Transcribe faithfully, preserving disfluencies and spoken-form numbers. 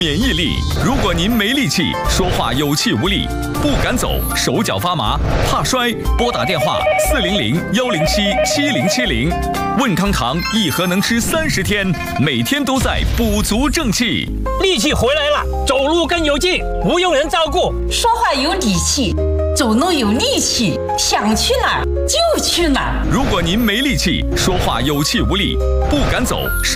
免疫力。如果您没力气，说话有气无力，不敢走，手脚发麻，怕摔，拨打电话四零零幺零七七零七零。问康堂一盒能吃三十天，每天都在补足正气， 力气回来了，走路更有劲，不用人照顾， 说话有底气，走路有力气，想去哪儿就去哪儿。 如果您没力气，说话有气无力，不敢走，手